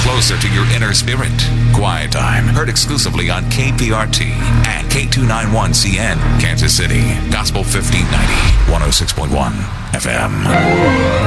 closer to your inner spirit. Quiet Time, heard exclusively on KPRT and K291CN, Kansas City. Gospel 1590, 106.1 FM.